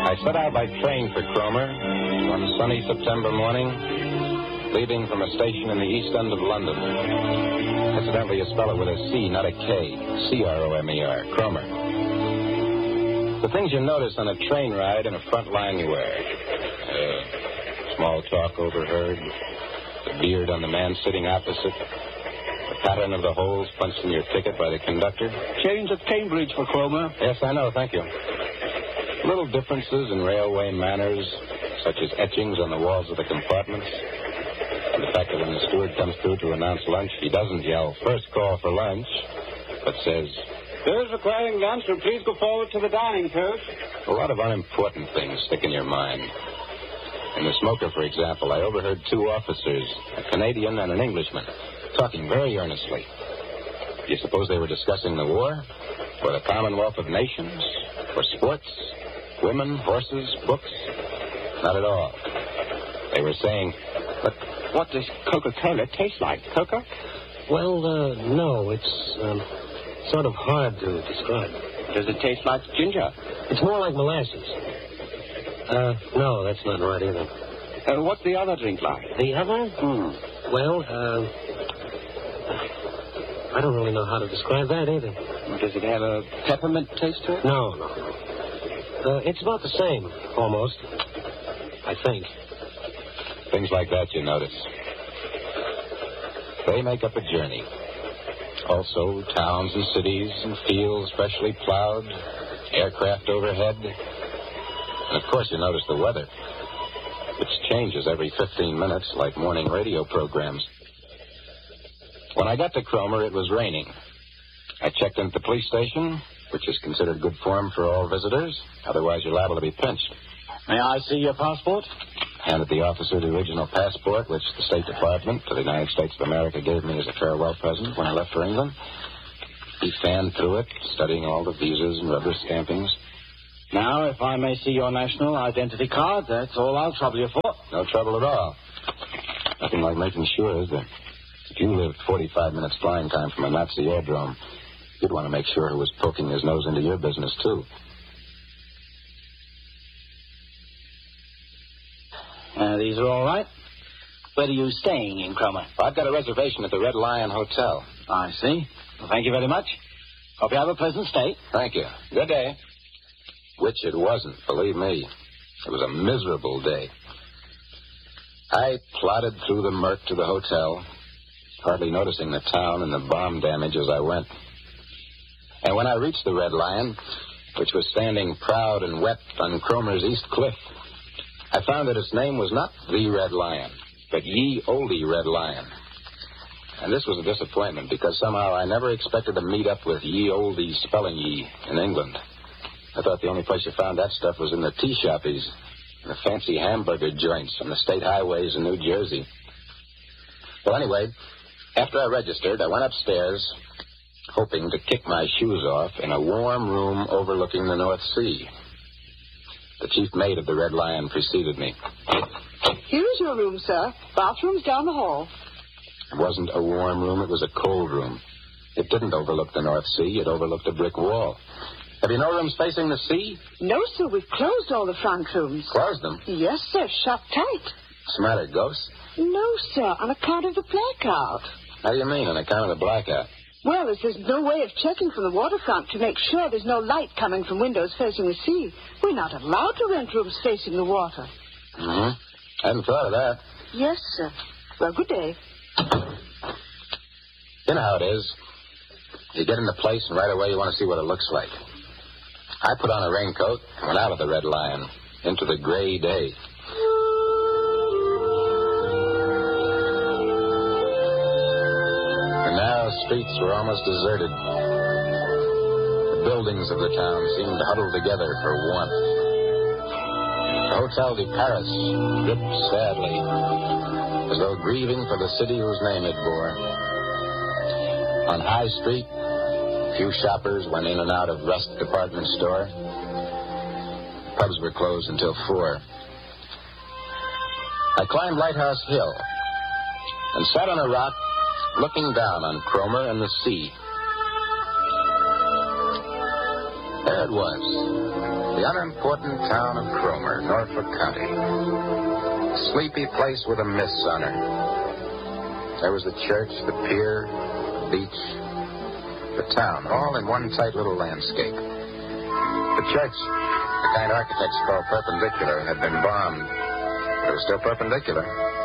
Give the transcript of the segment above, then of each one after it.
I set out by train for Cromer one sunny September morning, leaving from a station in the east end of London. Incidentally, you spell it with a C, not a K. C-R-O-M-E-R, Cromer. The things you notice on a train ride in a front line you wear. Small talk overheard, the beard on the man sitting opposite, the pattern of the holes punched in your ticket by the conductor. Change at Cambridge for Cromer. Yes, I know, thank you. Little differences in railway manners, such as etchings on the walls of the compartments, and the fact that when the steward comes through to announce lunch, he doesn't yell, "First call for lunch," but says, "Those requiring lunch will please go forward to the dining coach." A lot of unimportant things stick in your mind. In the smoker, for example, I overheard two officers, a Canadian and an Englishman, talking very earnestly. Do you suppose they were discussing the war, or the Commonwealth of Nations, or sports, women, horses, books? Not at all. They were saying, "But what does Coca-Cola taste like, Coca?" Well, no, it's sort of hard to describe. Does it taste like ginger? It's more like molasses. No, that's not right either. What's the other drink like? The other? Well, I don't really know how to describe that either. Does it have a peppermint taste to it? No. It's about the same, almost, I think. things like that you notice. They make up a journey. Also, towns and cities and fields freshly plowed, aircraft overhead. And, of course, you notice the weather, which changes every 15 minutes like morning radio programs. When I got to Cromer, it was raining. I checked into the police station, which is considered good form for all visitors. Otherwise, you're liable to be pinched. May I see your passport? Handed the officer the original passport, which the State Department for the United States of America gave me as a farewell present when I left for England. He fanned through it, studying all the visas and rubber stampings. Now, if I may see your national identity card, that's all I'll trouble you for. No trouble at all. Nothing like making sure, is there? If you lived 45 minutes flying time from a Nazi airdrome, you'd want to make sure who was poking his nose into your business, too. These are all right. Where are you staying in Cromer? I've got a reservation at the Red Lion Hotel. I see. Well, thank you very much. Hope you have a pleasant stay. Thank you. Good day. Which it wasn't, believe me. It was a miserable day. I plodded through the murk to the hotel, hardly noticing the town and the bomb damage as I went. And when I reached the Red Lion, which was standing proud and wet on Cromer's East Cliff, I found that its name was not the Red Lion, but Ye Olde Red Lion. And this was a disappointment, because somehow I never expected to meet up with Ye Olde spelling ye in England. I thought the only place you found that stuff was in the tea shoppies and the fancy hamburger joints on the state highways in New Jersey. Well, anyway, after I registered, I went upstairs, hoping to kick my shoes off in a warm room overlooking the North Sea. The chief maid of the Red Lion preceded me. Here's your room, sir. Bathroom's down the hall. It wasn't a warm room, it was a cold room. It didn't overlook the North Sea, it overlooked a brick wall. Have you no rooms facing the sea? No, sir, we've closed all the front rooms. Closed them? Yes, sir, shut tight. What's the matter, ghosts? No, sir, on account of the blackout. How do you mean, on account of the blackout? Well, as there's no way of checking from the waterfront to make sure there's no light coming from windows facing the sea, we're not allowed to rent rooms facing the water. Mm-hmm. Hadn't thought of that. Yes, sir. Well, good day. You know how it is. You get in the place and right away you want to see what it looks like. I put on a raincoat and went out of the Red Lion into the gray day. The narrow streets were almost deserted. The buildings of the town seemed huddled together for warmth. The Hotel de Paris dripped sadly, as though grieving for the city whose name it bore. On High Street, few shoppers went in and out of Rust department store. Pubs were closed until 4. I climbed Lighthouse Hill and sat on a rock looking down on Cromer and the sea. There it was, The unimportant town of Cromer, Norfolk County. Sleepy place with a mist on her. There was the church, the pier, the beach, the town, all in one tight little landscape. The church, the kind architects call perpendicular, had been bombed. But it was still perpendicular.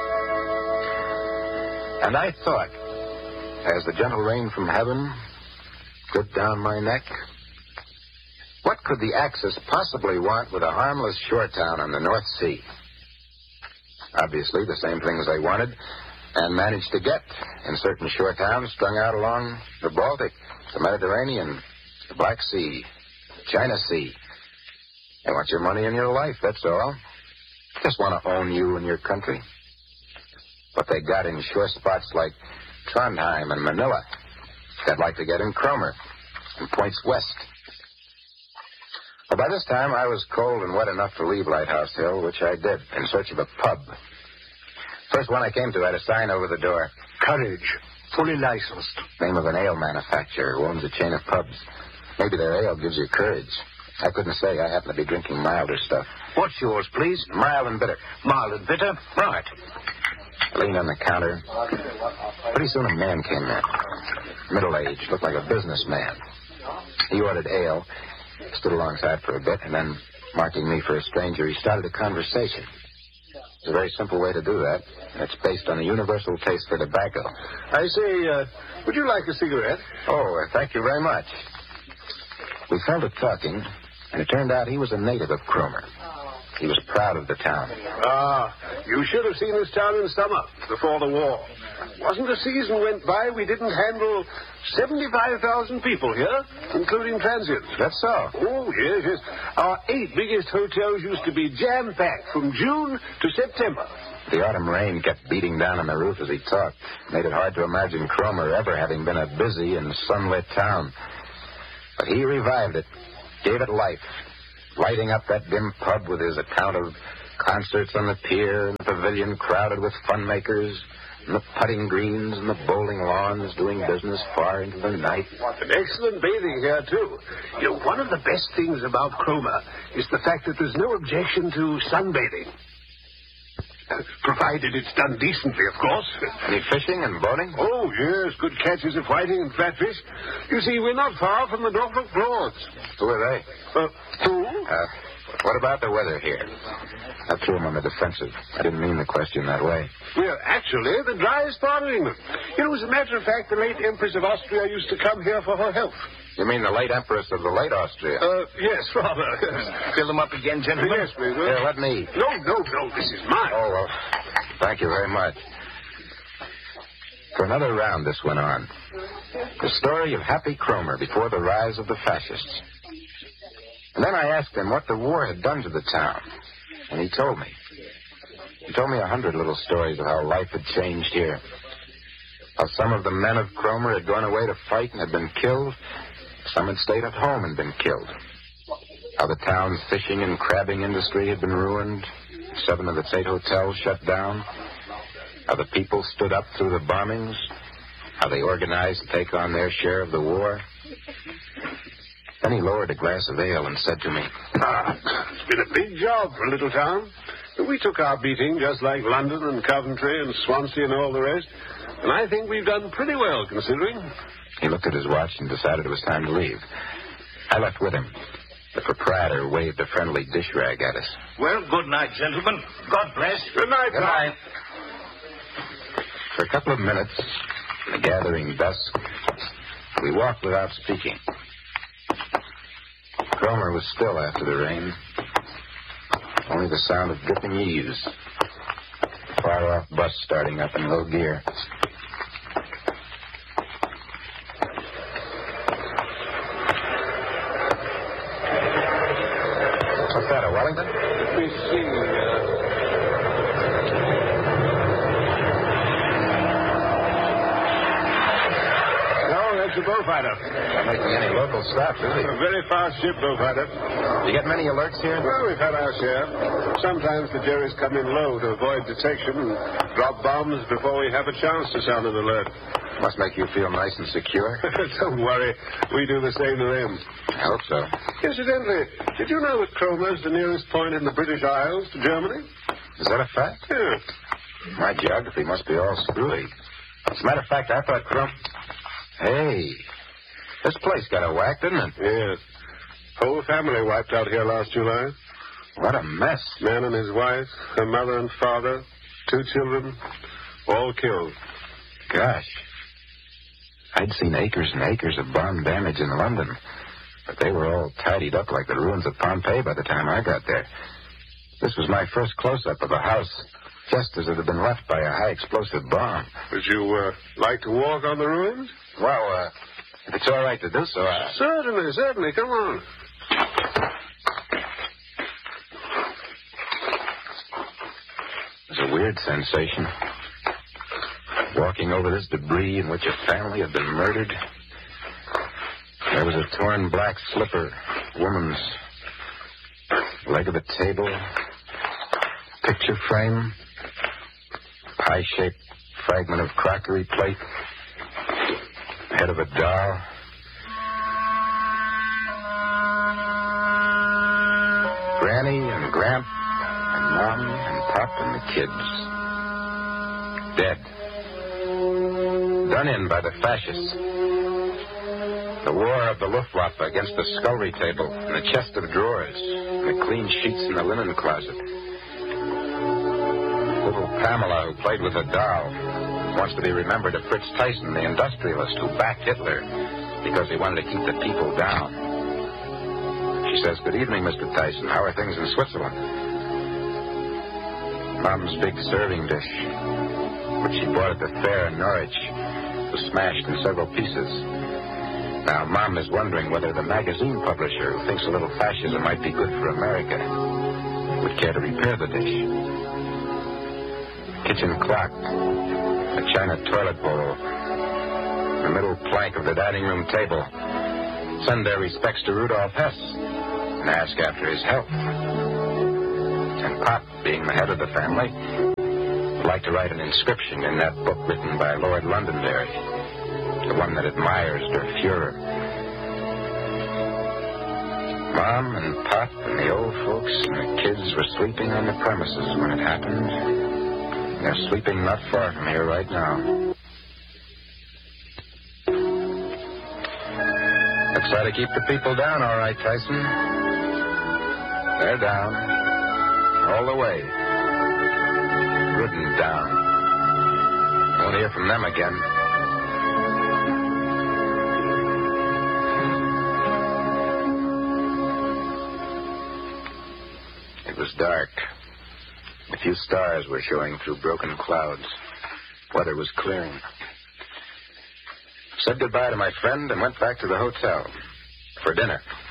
And I thought, as the gentle rain from heaven dripped down my neck, what could the Axis possibly want with a harmless shore town on the North Sea? Obviously, the same things they wanted and managed to get in certain shore towns strung out along the Baltic, the Mediterranean, the Black Sea, the China Sea. They want your money and your life, that's all. Just want to own you and your country. What they got in shore spots like Trondheim and Manila, they'd like to get in Cromer and points west. Well, by this time, I was cold and wet enough to leave Lighthouse Hill, which I did, in search of a pub. First one I came to had a sign over the door. Courage, fully licensed. Name of an ale manufacturer who owns a chain of pubs. Maybe their ale gives you courage. I couldn't say. I happen to be drinking milder stuff. What's yours, please? Mild and bitter. Mild and bitter? Right. I leaned on the counter. Pretty soon a man came in. Middle-aged, looked like a businessman. He ordered ale, stood alongside for a bit, and then, marking me for a stranger, he started a conversation. It's a very simple way to do that, and it's based on a universal taste for tobacco. I say, would you like a cigarette? Oh, thank you very much. We fell to talking, and it turned out he was a native of Cromer. He was proud of the town. Ah, you should have seen this town in summer, before the war. Wasn't a season went by we didn't handle 75,000 people here, including transients. That's so? Oh, yes. Our 8 biggest hotels used to be jam-packed from June to September. The autumn rain kept beating down on the roof as he talked. Made it hard to imagine Cromer ever having been a busy and sunlit town. But he revived it, gave it life, lighting up that dim pub with his account of concerts on the pier and the pavilion crowded with fun makers, and the putting greens and the bowling lawns doing business far into the night. And excellent bathing here, too. You know, one of the best things about Cromer is the fact that there's no objection to sunbathing. Provided it's done decently, of course. Any fishing and boating? Oh, yes, good catches of whiting and flatfish. You see, we're not far from the Norfolk Broads. Who are they? Who? What about the weather here? I threw him on the defensive. I didn't mean the question that way. Well, actually, the driest part of England. You know, as a matter of fact, the late Empress of Austria used to come here for her health. You mean the late Empress of the late Austria? Yes, rather. Fill them up again, gentlemen. Yes, we will. Here, let me. No, this is mine. Oh, well, thank you very much. For another round, this went on. The story of Happy Cromer before the rise of the fascists. And then I asked him what the war had done to the town. And he told me. He told me 100 little stories of how life had changed here. How some of the men of Cromer had gone away to fight and had been killed. Some had stayed at home and been killed. How the town's fishing and crabbing industry had been ruined. 7 of its 8 hotels shut down. How the people stood up through the bombings. How they organized to take on their share of the war. Then he lowered a glass of ale and said to me, It's been a big job for a little town. But we took our beating just like London and Coventry and Swansea and all the rest. And I think we've done pretty well, considering. He looked at his watch and decided it was time to leave. I left with him. The proprietor waved a friendly dish rag at us. Well, good night, gentlemen. God bless. Good night, Good night. For a couple of minutes, in the gathering dusk, we walked without speaking. Cromer was still after the rain. Only the sound of dripping eaves. A far-off bus starting up in low gear. What's that, a Wellington? Let me see. No, that's a bullfighter. Not making any local stops, is he? A very fast ship, bullfighter. You get many alerts here? Well, we've had our share. Sometimes the Jerrys come in low to avoid detection and drop bombs before we have a chance to sound an alert. Must make you feel nice and secure. Don't worry. We do the same to them. I hope so. Incidentally, did you know that Cromer's the nearest point in the British Isles to Germany? Is that a fact? Yeah. My geography must be all screwy. As a matter of fact, I thought Hey, this place got a whack, didn't it? Yes. Whole family wiped out here last July. What a mess. Man and his wife, her mother and father, 2 children, all killed. Gosh. I'd seen acres and acres of bomb damage in London, but they were all tidied up like the ruins of Pompeii by the time I got there. This was my first close-up of a house just as it had been left by a high-explosive bomb. Would you like to walk on the ruins? Well, if it's all right to do so, Certainly. Come on. It was a weird sensation. Walking over this debris in which a family had been murdered. There was a torn black slipper, woman's leg of a table, picture frame, pie-shaped fragment of crockery plate, head of a doll. Granny and Gramp and Mom and Pop and the kids. Dead. Done in by the fascists. The war of the Luftwaffe against the scullery table and the chest of drawers and the clean sheets in the linen closet. Little Pamela, who played with a doll, wants to be remembered of Fritz Tyson, the industrialist who backed Hitler because he wanted to keep the people down. She says, "Good evening, Mr. Tyson. How are things in Switzerland?" Mom's big serving dish, which she bought at the fair in Norwich, was smashed in several pieces. Now, Mom is wondering whether the magazine publisher, who thinks a little fascism might be good for America, would care to repair the dish. Kitchen clock, a china toilet bowl, the middle plank of the dining room table. Send their respects to Rudolf Hess and ask after his health. And Pop, being the head of the family, would like to write an inscription in that book written by Lord Londonderry, the one that admires Der Fuhrer. Mom and Pop and the old folks and the kids were sleeping on the premises when it happened. They're sleeping not far from here right now. Looks like to keep the people down, all right, Tyson. They're down. All the way. Good and down. Won't hear from them again. It was dark. A few stars were showing through broken clouds. Weather was clearing. Said goodbye to my friend and went back to the hotel for dinner.